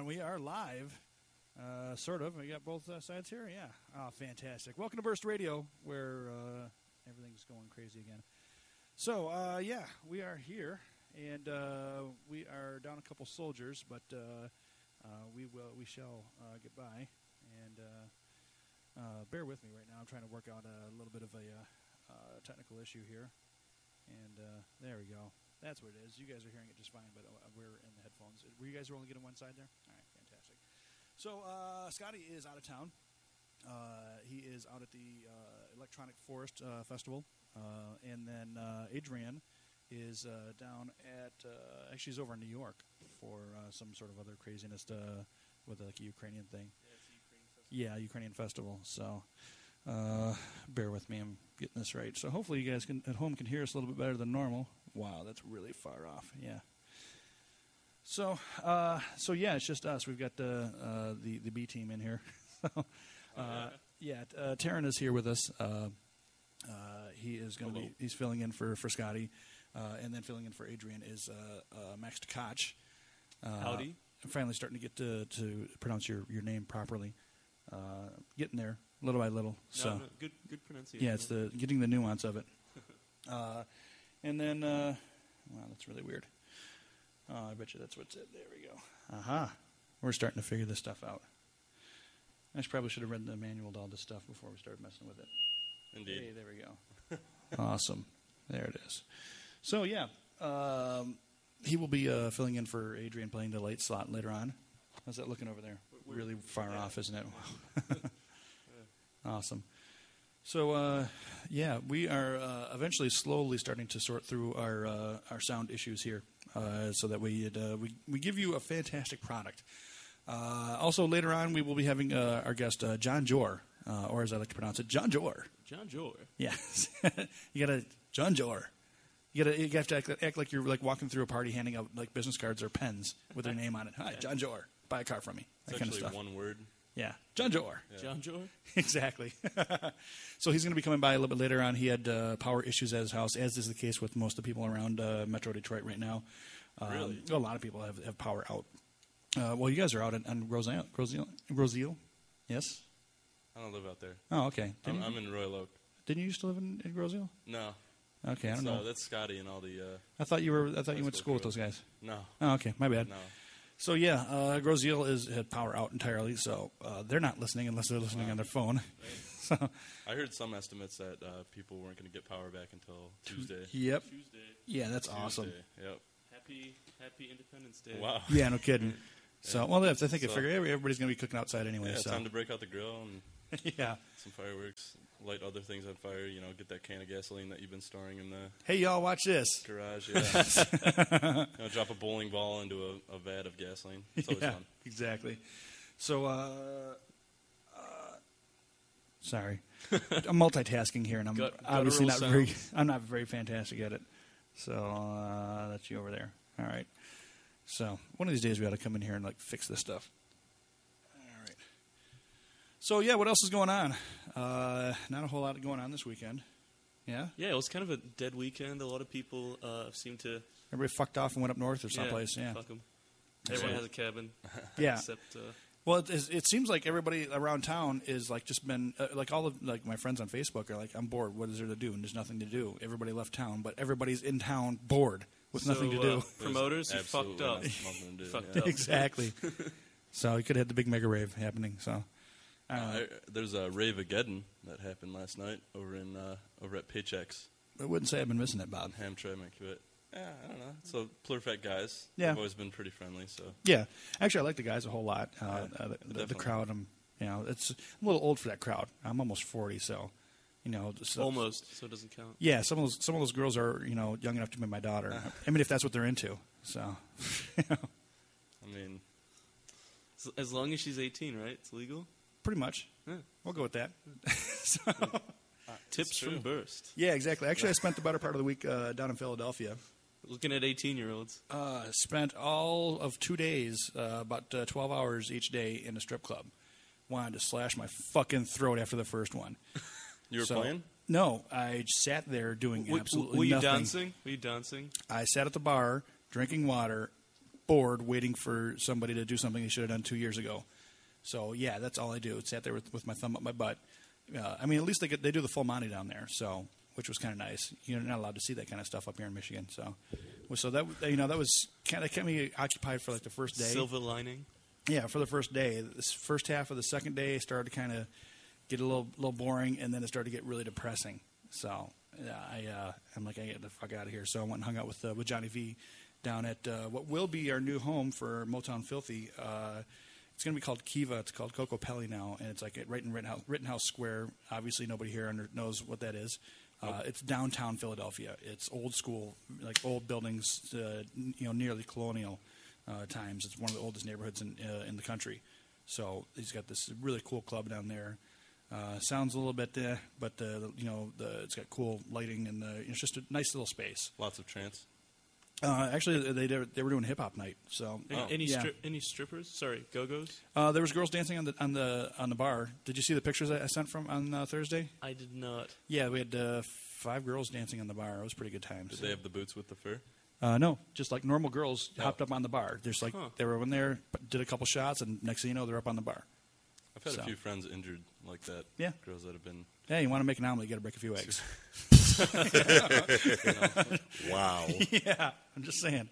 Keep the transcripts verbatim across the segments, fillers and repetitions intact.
we are live, uh, sort of. We got both uh, sides here. Yeah. Oh, fantastic. Welcome to Burst Radio, where uh, everything's going crazy again. So, uh, yeah, we are here, and uh, we are down a couple soldiers, but uh, uh, we will, we shall uh, get by. And uh, uh, bear with me right now. I'm trying to work out a little bit of a uh, uh, technical issue here. And uh, there we go. That's what it is. You guys are hearing it just fine, but uh, we're in the headphones. Were you guys only getting one side there? All right, fantastic. So uh, Scotty is out of town. Uh, he is out at the uh, Electronic Forest uh, Festival. Uh, and then uh, Adrian is uh, down at, uh, actually he's over in New York for uh, some sort of other craziness uh, with like a Ukrainian thing. Yeah, it's a Ukrainian festival. Yeah, Ukrainian festival. So uh, bear with me, I'm getting this right. So hopefully you guys can, at home can hear us a little bit better than normal. Wow, that's really far off. Yeah. So, uh, so yeah, it's just us. We've got the uh, the, the B team in here. so, uh, oh, yeah, yeah uh, Taryn is here with us. Uh, uh, he is going to be. He's filling in for for Scotty, uh, and then filling in for Adrian is uh, uh, Max Tkach. Uh, Howdy. I'm finally starting to get to to pronounce your, your name properly. Uh, getting there little by little. So no, no, good good pronunciation. yeah, it's the getting the nuance of it. uh, And then, uh, wow, that's really weird. Oh, I bet you that's what's it. There we go. Aha. We're starting to figure this stuff out. I should, probably should have read the manual to all this stuff before we started messing with it. Indeed. Hey, there we go. Awesome. There it is. So, yeah, um, he will be uh, filling in for Adrian playing the late slot later on. How's that looking over there? We're, really far yeah. off, isn't it? Awesome. So, uh, yeah, we are uh, eventually slowly starting to sort through our uh, our sound issues here uh, so that we, uh, we we give you a fantastic product. Uh, also, later on, we will be having uh, our guest, uh, John Jor, uh, or as I like to pronounce it, John Jor. John Jor. Yeah. you got to, John Jor. You got to you have to act, act like you're like walking through a party handing out like business cards or pens with their name on it. Hi, John Jor. Buy a car from me. That It's kind of actually stuff. one word. Yeah. John Jor. Yeah. John Jor? Exactly. So he's going to be coming by a little bit later on. He had uh, power issues at his house, as is the case with most of the people around uh, Metro Detroit right now. Um, Really? A lot of people have, have power out. Uh, well, you guys are out on, on Roselle, Roselle, Roselle? Yes? I don't live out there. Oh, okay. I'm, Didn't, I'm in Royal Oak. didn't you used to live in, in Roselle? No. Okay, I don't so know. That's Scotty and all the... Uh, I thought you were. I thought you went to school with crew. those guys. No. Oh, okay. My bad. No. So yeah, uh, Groseal is had power out entirely, so uh, they're not listening unless they're listening Wow. on their phone. Right. so, I heard some estimates that uh, people weren't going to get power back until Tuesday. yep. Tuesday. Yeah, that's Tuesday. awesome. Yep. Happy Happy Independence Day. Wow. Yeah, no kidding. So, well, I think I So- figure everybody's going to be cooking outside anyway. Yeah, so, time to break out the grill and yeah. some fireworks, light other things on fire, you know, get that can of gasoline that you've been storing in the Hey, y'all, watch this. garage. Yeah. you know, drop a bowling ball into a, a vat of gasoline. It's always yeah, fun. exactly. So, uh, uh, sorry, I'm multitasking here, and I'm Gut- obviously not guttural very. sounds. I'm not very fantastic at it. So uh, that's you over there. All right. So one of these days we ought to come in here and like fix this stuff. All right. So yeah, what else is going on? Uh, not a whole lot going on this weekend. Yeah. Yeah, it was kind of a dead weekend. A lot of people uh, seem to... Everybody fucked off and went up north or someplace. Yeah. fuck 'em. Everyone Yeah. has a cabin. Yeah. Except... Uh, Well, it, is- it seems like everybody around town is like just been uh, like all of like my friends on Facebook are like, I'm bored. What is there to do? And there's nothing to do. Everybody left town, but everybody's in town bored with so, nothing to uh, do. promoters, you Absolutely fucked up. nothing to do, Fucked yeah. up. Exactly. So you could have had the big mega rave happening. So I don't know. Uh, I, there's a Rave-ageddon that happened last night over in uh, over at Paychecks I wouldn't say I've been missing it, Bob. in Hamtramck, but yeah, I don't know. So Plurfet guys, Yeah. they've always been pretty friendly. So Yeah, actually, I like the guys a whole lot. Uh, Yeah, uh, the, the, the definitely. crowd, I'm you know, it's I'm a little old for that crowd. I'm almost forty, so you know, so, Almost, so it doesn't count. Yeah, some of those some of those girls are you know young enough to be my daughter. I mean, if that's what they're into. So, you know, I mean, As- As long as she's eighteen, right? It's legal? pretty much. Yeah. We'll go with that. so, Tips true. from Burst. yeah, exactly. Actually, I spent the better part of the week uh, down in Philadelphia. Looking at eighteen-year-olds. Uh, spent all of two days, uh, about uh, twelve hours each day in a strip club. Wanted to slash my fucking throat after the first one. you were So- playing? No, I sat there doing W- absolutely Were you nothing. dancing? Were you dancing? I sat at the bar, drinking water, bored waiting for somebody to do something they should have done two years ago. So yeah, that's all I do. Sat there with, with my thumb up my butt. Uh, I mean, at least they get, they do the full Monty down there, so which was kind of nice. You're not allowed to see that kind of stuff up here in Michigan. So, so that you know that was kind of kept me occupied for like the first day. Silver lining. Yeah, for the first day. This first half of the second day started to kind of get a little little boring, and then it started to get really depressing. So yeah, I uh, I'm like, I get the fuck out of here. So I went and hung out with uh, with Johnny V down at uh, what will be our new home for Motown Filthy. Uh, it's going to be called Kiva. It's called Coco Pelli now, and it's like right in Rittenhouse, Rittenhouse Square. Obviously, nobody here under, knows what that is. Uh, it's downtown Philadelphia. It's old school, like old buildings, uh, you know, nearly colonial uh, times. It's one of the oldest neighborhoods in uh, in the country. So he's got this really cool club down there. Uh, sounds a little bit, uh, but uh, you know, the, it's got cool lighting and the, it's just a nice little space. Lots of trance. Uh, actually, they they were doing hip hop night. So Any, Oh. any, yeah. stri- any strippers? Sorry, go-go's? uh, there was girls dancing on the on the on the bar. Did you see the pictures I sent from on uh, Thursday? I did not. Yeah, we had uh, five girls dancing on the bar. It was pretty good times. Did they have the boots with the fur? Uh, no, just like normal girls Oh. hopped up on the bar. There's like Huh. they were in there, did a couple shots, and next thing you know, they're up on the bar. I've had So. a few friends injured like that. Yeah. Girls that have been. Hey, you want to make an omelet? You got to break a few eggs. Wow. Yeah, I'm just saying.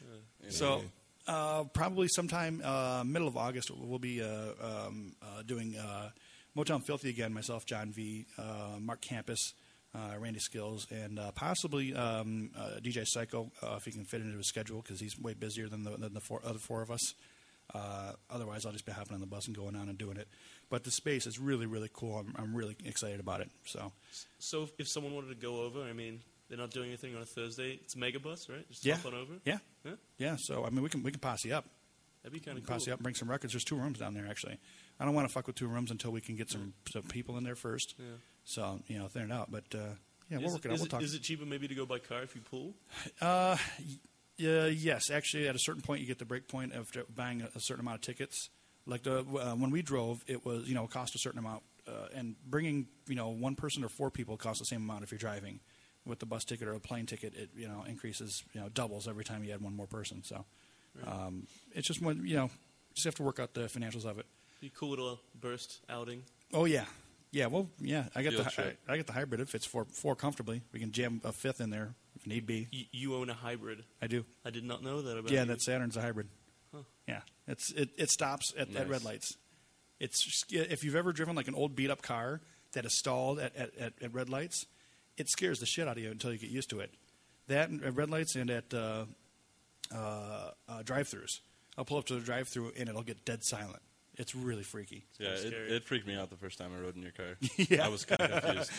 So uh, probably sometime uh, middle of August, we'll be uh, um, uh, doing uh, Motown Filthy again. Myself, John V, uh, Mark Campus, uh, Randy Skills, and uh, possibly um, uh, D J Psycho uh, if he can fit into his schedule because he's way busier than the, than the four, other four of us. Uh, otherwise, I'll just be hopping on the bus and going on and doing it. But the space is really, really cool. I'm, I'm really excited about it. So So if, if someone wanted to go over, I mean, they're not doing anything on a Thursday. It's Megabus, right? Just yeah, hop on over. yeah, Yeah? yeah. So I mean, we can we can posse up. That'd be kind We of can cool. posse up and bring some records. There's two rooms down there actually. I don't want to fuck with two rooms until we can get some, some people in there first. Yeah. So you know, thin it out. But uh, yeah, Is we'll it- work it out. is We'll it- talk. Is it cheaper maybe to go by car if you pull? Uh, y- uh, yes, actually, at a certain point, you get the break point of buying a, a certain amount of tickets. Like the uh, when we drove, it was you know cost a certain amount, uh, and bringing you know one person or four people costs the same amount if you're driving. With the bus ticket or a plane ticket, it you know increases you know doubles every time you add one more person. So um, it's just one you know just have to work out the financials of it. Be cool little burst outing. Oh yeah, yeah. Well, yeah. I got Field the trip. I, I got the hybrid. It fits four four comfortably. We can jam a fifth in there if need be. You, you own a hybrid. I do. I did not know that about Yeah, you. that Saturn's a hybrid. Huh. Yeah, it's it, it stops at, at Nice. red lights. It's just- if you've ever driven like an old beat up car that is stalled at, at, at, at red lights, it scares the shit out of you until you get used to it. That and at red lights and at uh, uh, uh, drive-throughs. I'll pull up to the drive-through and it'll get dead silent. It's really freaky. Yeah, it, scary. it freaked me out the first time I rode in your car. Yeah. I was kind of confused.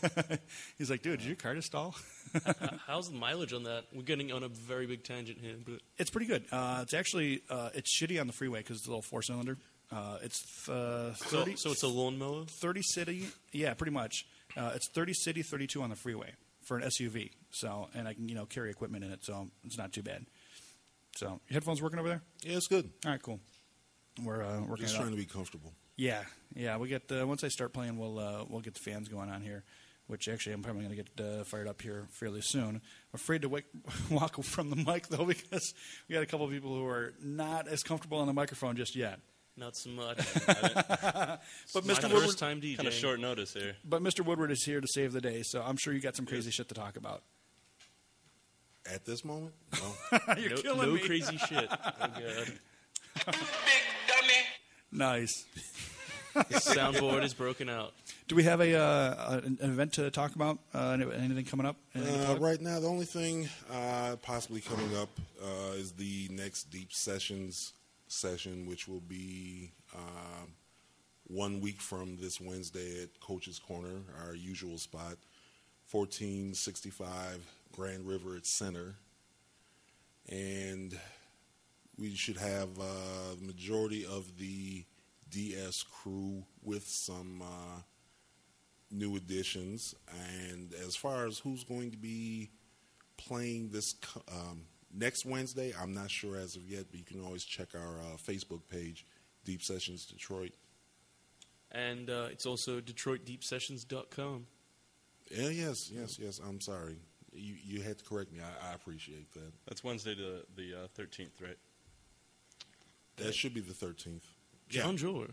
He's like, dude, did your car just stall? H- How's the mileage on that? We're getting on a very big tangent here, but It's pretty good. Uh, it's actually uh, it's shitty on the freeway because it's a little four cylinder. Uh, it's uh, so, thirty. so it's a lawnmower. thirty city, yeah, pretty much. Uh, it's thirty city, thirty-two on the freeway for an S U V. So, and I can you know carry equipment in it, so it's not too bad. So, your headphones working over there? Yeah, it's good. All right, cool. We're uh, working Just it out. trying to be comfortable. Yeah, yeah. We get uh, once I start playing, we'll uh, we'll get the fans going on here. Which actually, I'm probably going to get uh, fired up here fairly soon. I'm afraid to wake, walk from the mic though because we got a couple of people who are not as comfortable on the microphone just yet. Not so much. But My Mister first Woodward, time DJing. Kind of short notice here. but Mister Woodward is here to save the day, so I'm sure you got some crazy shit to talk about. At this moment, no. You're no, killing no me. crazy shit. Oh god. Nice. Soundboard is broken out. Do we have a uh, an an event to talk about? Uh, anything coming up? Anything to Uh, plug? right now, the only thing uh, possibly coming up uh, is the next Deep Sessions session, which will be um, one week from this Wednesday at Coach's Corner, our usual spot, fourteen sixty-five Grand River at Center. And we should have uh, the majority of the D S crew with some uh, new additions. And as far as who's going to be playing this co- um, next Wednesday, I'm not sure as of yet, but you can always check our uh, Facebook page, Deep Sessions Detroit. And uh, it's also Detroit Deep Sessions dot com. Yeah, yes, yes, yes. I'm sorry. You you had to correct me. I, I appreciate that. That's Wednesday the the uh, thirteenth, right? That should be the thirteenth. John Jor.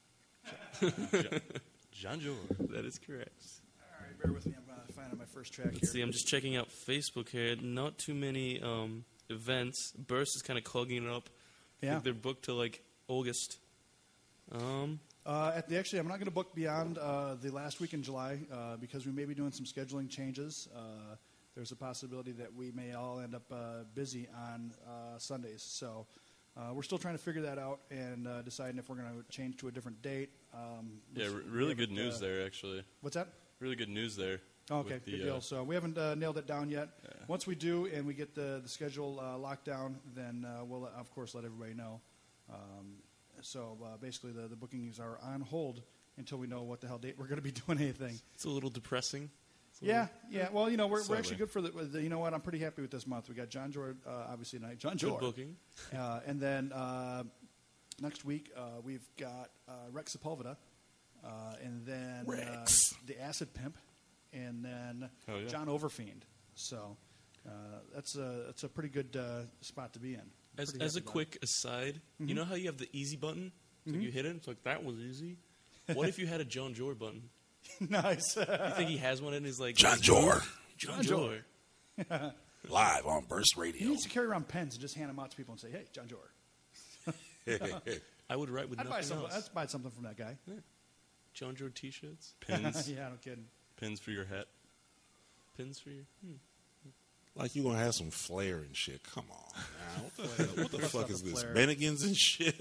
John Jor. That is correct. All right, bear with me. I'm uh, finding my first track Let's here. see, I'm just checking out Facebook here. Not too many um, events. Burst is kind of clogging it up. I Yeah. think they're booked to like August. Um, Uh, at the actually, I'm not going to book beyond uh, the last week in July uh, because we may be doing some scheduling changes. Uh, there's a possibility that we may all end up uh, busy on uh, Sundays. So uh, we're still trying to figure that out and uh, deciding if we're going to change to a different date. Um, Yeah, we r- really haven't, good news uh, there, actually. What's that? Really good news there. Oh, okay, with the, good uh, deal. So we haven't uh, nailed it down yet. Yeah. Once we do and we get the, the schedule uh, locked down, then uh, we'll, of course, let everybody know. Um, so uh, basically, the, the bookings are on hold until we know what the hell date we're going to be doing anything. it's a little depressing. It's a Yeah, little- yeah. Well, you know, we're, we're Slightly. actually good for the, with the. You know what? I'm pretty happy with this month. We got John Jor, uh, obviously tonight. John Good Jor. booking. Uh, and then uh, next week uh, we've got uh, Rex Sepulveda, uh, and then Rex. Uh, the Acid Pimp, and then Oh, yeah. John Overfiend. So uh, that's a that's a pretty good uh, spot to be in. As, Pretty as a happy about quick aside, Mhm. you know how you have the easy button? It's like Mhm. you hit it, it's like, that was easy. What if you had a John Jor button? it. Nice. You think he has one and he's like, John Jor, John Jor. Jor. live on Burst He Radio. needs to carry around pens and just hand them out to people and say, "Hey, John Jor." I would write with I'd buy nothing something. else. I'd buy something from that guy. John Jor t-shirts, Pins, Yeah, no kidding. pins for your hat. pins for you. Hmm. Like you gonna have some flair and shit. Come on, now. What the, hell- what the fuck is this? Flair. Bennigans and shit.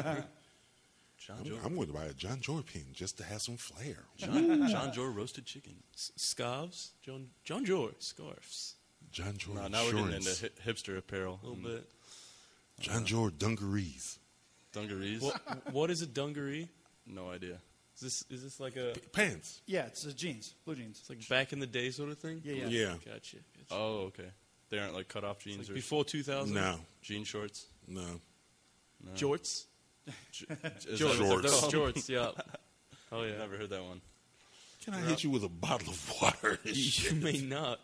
John I'm, Jor. I'm going to buy a John Jor pin just to have some flair. John, John Jor roasted chicken. S- scarves? John John Jor, scarves. John Jor No, now we're getting into insurance. hi- hipster apparel. A little and bit. John Jor dungarees. Dungarees. What, what is a dungaree? No idea. Is this is this like a P- pants. Yeah, it's uh, jeans, blue jeans. it's like back in the day sort of thing? Yeah, yeah. Yeah. Gotcha. gotcha. Oh, okay. They aren't like cut off jeans Like or before two thousand? No, jean shorts. no. No. Jorts? J- is Jorts. that what they're Shorts. called? Jorts, yeah. Oh, yeah. Never heard that one. Can I hit you with a bottle of water? and You, shit? you may not.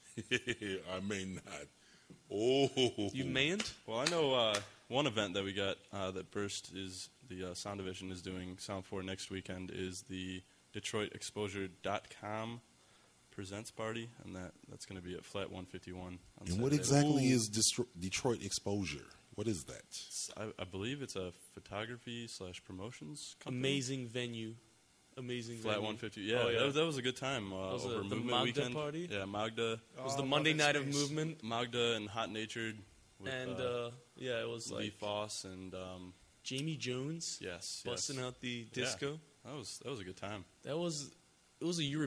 I may not. Oh, You mayn't? Well, I know uh, one event that we got uh, that Burst is the uh, Sound Division is doing Sound for next weekend is the Detroit Exposure dot com presents party, and that that's going to be at Flat one fifty-one. On And what Saturday. exactly is Destro- Detroit Exposure? What is that? It's- I, I believe it's a photography slash promotions company. Amazing venue. Amazing Flat venue. one fifty. Yeah, Oh, yeah. That, was, that was a good time uh, Was it over the Movement Magda weekend. party? Yeah, Magda, It was Oh, the love Monday that night of space. movement. Magda and Hot Natured with And, uh, uh, yeah, it was Lee like Foss and um, Jamie Jones yes, busting yes. out the Yeah. disco. That was that was a good time. That was, it was a European